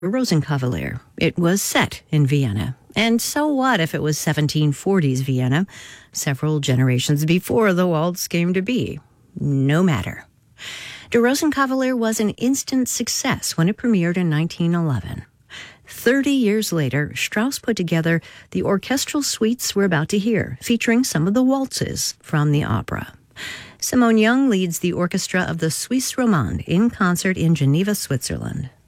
Rosenkavalier. It was set in Vienna. And so what if it was 1740s Vienna, several generations before the waltz came to be? No matter. Der Rosenkavalier was an instant success when it premiered in 1911. 30 years later, Strauss put together the orchestral suites we're about to hear, featuring some of the waltzes from the opera. Simone Young leads the orchestra of the Suisse Romande in concert in Geneva, Switzerland.